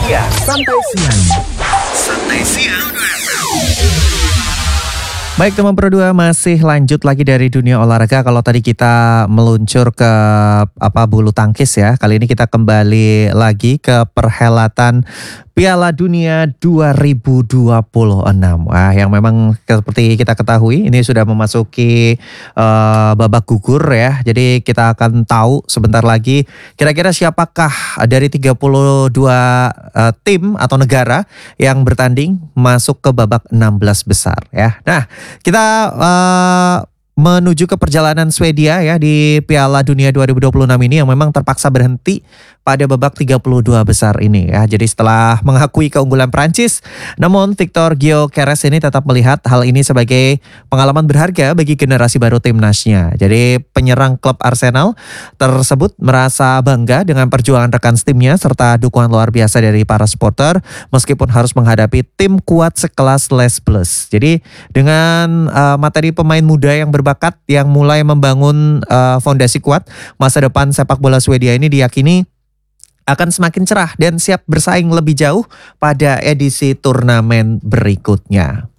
Ya, santai siang. Santai siang. Baik teman Pro 2, masih lanjut lagi dari dunia olahraga. Kalau tadi kita meluncur ke bulu tangkis ya. Kali ini kita kembali lagi ke perhelatan Piala Dunia 2026. Wah, yang memang seperti kita ketahui ini sudah memasuki babak gugur ya. Jadi kita akan tahu sebentar lagi kira-kira siapakah dari 32 tim atau negara yang bertanding masuk ke babak 16 besar ya. Nah, kita menuju ke perjalanan Swedia ya di Piala Dunia 2026 ini yang memang terpaksa berhenti pada babak 32 besar ini ya. Jadi setelah mengakui keunggulan Prancis, namun Victor Gyökeres ini tetap melihat hal ini sebagai pengalaman berharga bagi generasi baru timnasnya. Jadi penyerang klub Arsenal tersebut merasa bangga dengan perjuangan rekan timnya serta dukungan luar biasa dari para supporter meskipun harus menghadapi tim kuat sekelas Les Bleus. Jadi dengan materi pemain muda yang berbakat yang mulai membangun fondasi kuat, masa depan sepak bola Swedia ini diyakini akan semakin cerah dan siap bersaing lebih jauh pada edisi turnamen berikutnya.